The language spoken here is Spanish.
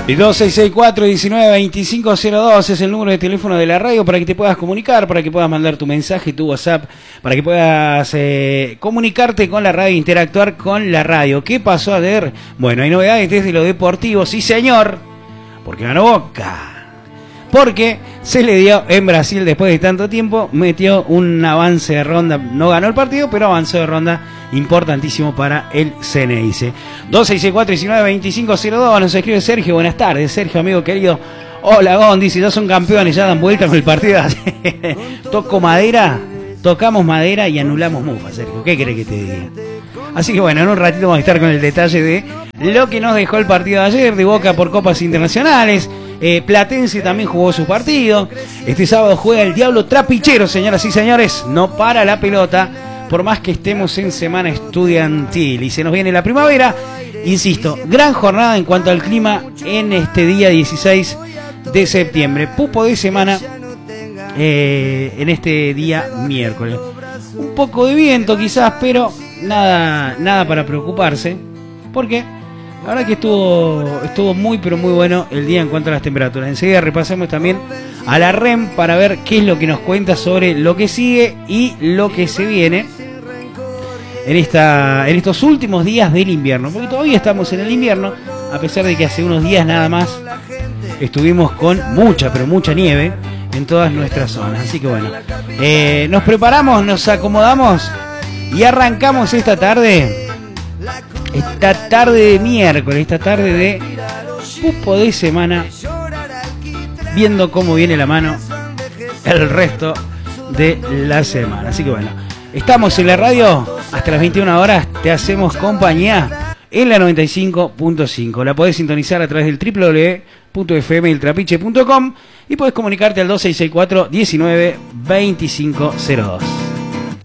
Y 2664-192502 es el número de teléfono de la radio para que te puedas comunicar, para que puedas mandar tu mensaje, tu WhatsApp, para que puedas comunicarte con la radio, interactuar con la radio. ¿Qué pasó ayer? Bueno, hay novedades desde lo deportivo, sí señor, porque ganó Boca. Porque se le dio en Brasil después de tanto tiempo, metió un avance de ronda, no ganó el partido, pero avanzó de ronda importantísimo para el Ceneice. 2664-192502, nos escribe Sergio, buenas tardes, Sergio, amigo querido. Hola, Gon, dice, ya son campeones, ya dan vuelta con el partido. Toco madera, tocamos madera y anulamos mufa, Sergio, ¿qué querés que te diga? Así que bueno, en un ratito vamos a estar con el detalle de lo que nos dejó el partido de ayer, de Boca por copas internacionales. Platense también jugó su partido. Este sábado juega el Diablo Trapichero, señoras y señores. No para la pelota, por más que estemos en semana estudiantil. Y se nos viene la primavera. Insisto, gran jornada en cuanto al clima en este día 16 de septiembre. Pupo de semana en este día miércoles. Un poco de viento quizás, pero nada para preocuparse. Porque la verdad que estuvo muy pero muy bueno el día en cuanto a las temperaturas. Enseguida repasamos también a la REM para ver qué es lo que nos cuenta sobre lo que sigue y lo que se viene en estos últimos días del invierno. Porque todavía estamos en el invierno, a pesar de que hace unos días nada más estuvimos con mucha nieve en todas nuestras zonas. Así que bueno, nos preparamos, nos acomodamos y arrancamos esta tarde de miércoles, esta tarde de pupo de semana, viendo cómo viene la mano el resto de la semana. Así que bueno, estamos en la radio hasta las 21 horas, te hacemos compañía en la 95.5. La podés sintonizar a través del www.fmeltrapiche.com y podés comunicarte al 2664-192502.